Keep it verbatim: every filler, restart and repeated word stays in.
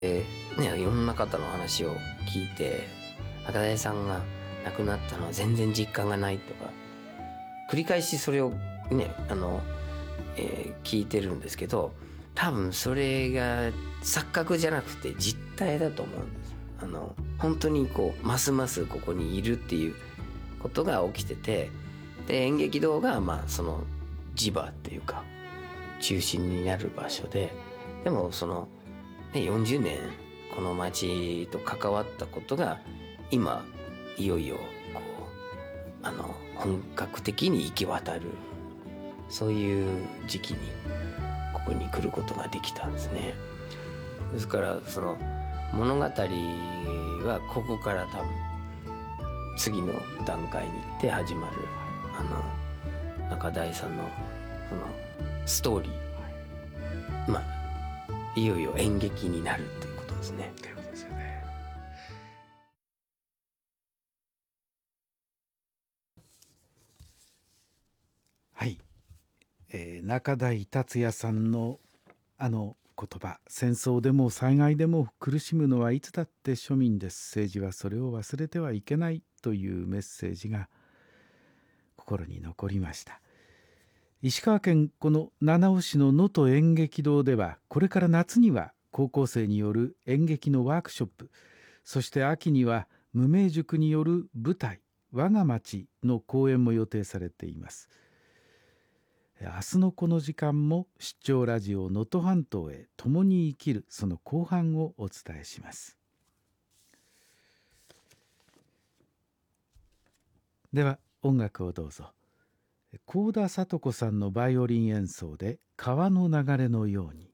えーね、いろんな方の話を聞いて、中台さんが亡くなったのは全然実感がないとか、繰り返しそれをね、あの、えー聞いてるんですけど、多分それが錯覚じゃなくて実体だと思うんです。あの、本当にこう、ますますここにいるっていうことが起きてて、で、演劇堂が、まあ、その、磁場っていうか、中心になる場所で、でもその、ね、よんじゅうねんこの町と関わったことが今いよいよこうあの本格的に行き渡る、そういう時期にここに来ることができたんですね。ですからその物語はここから多分次の段階に行って始まる、あの中台さんのそのストーリー、まあいよいよ演劇になるっていうことですね。 ということですよね。はい、えー中台達也さんのあの言葉、戦争でも災害でも苦しむのはいつだって庶民です、政治はそれを忘れてはいけないというメッセージが心に残りました。石川県この七尾市の能登演劇堂では、これから夏には高校生による演劇のワークショップ、そして秋には無名塾による舞台我が町の公演も予定されています。明日のこの時間も出張ラジオ能登半島へ共に生きる、その後半をお伝えします。では音楽をどうぞ。幸田聡子さんのバイオリン演奏で川の流れのように。